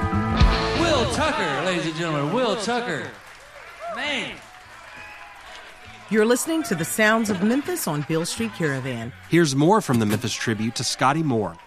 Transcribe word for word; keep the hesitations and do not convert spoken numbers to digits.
Will Tucker, ladies and gentlemen, Will Tucker. Man. You're listening to the sounds of Memphis on Beale Street Caravan. Here's more from the Memphis tribute to Scotty Moore.